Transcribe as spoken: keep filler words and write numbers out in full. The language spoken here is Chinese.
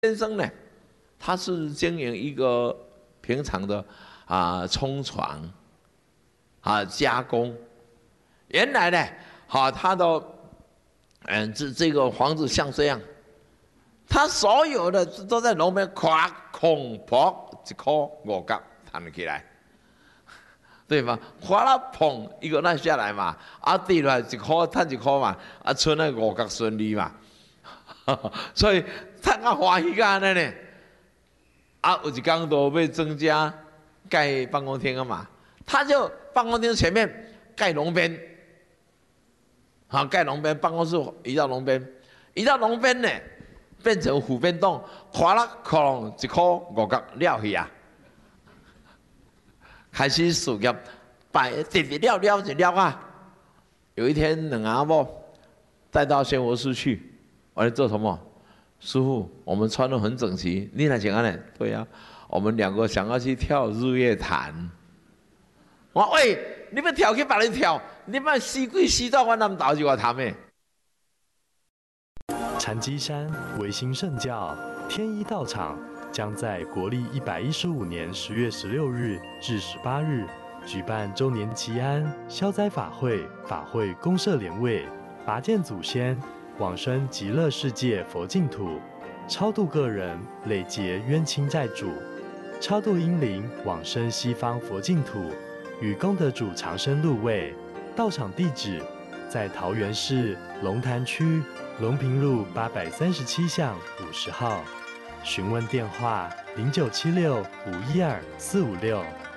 先生呢，他是经营一个平常的啊冲床啊加工。原来呢，好、他的嗯这这个房子像这样，他所有的都在路边夸空破一颗五角弹起来，对吗？哗啦碰一个烂下来嘛，啊地来一颗赚一颗嘛，啊剩那五角顺利嘛，所以赚啊欢喜个安尼呢。啊，有一天都要增加盖办公厅啊嘛，他就办公厅前面盖龙边，好盖龙边，办公室移到龙边，移到龙边呢，变成虎边洞，哗啦哐一颗五角了去啊，开始事业摆直直了了就了啊。有一天，两阿婆带到仙佛寺去，我在做什么？师父，我们穿得很整齐，你来请安呢？对呀、啊，我们两个想要去跳日月潭。我说喂，你们跳去别人跳，你们死鬼死到我南岛就我谈的。 禅机山唯心圣教天一道场将在国历一百一十五年十月十六日至十八日举办周年祈安消灾法会，法会公设莲位，拔剑祖先。往生极乐世界佛净土，超度个人累劫冤亲债主，超度阴灵往生西方佛净土，与功德主长生入位。道场地址在桃园市龙潭区龙平路八百三十七巷五十号，询问电话零九七六五一二四五六。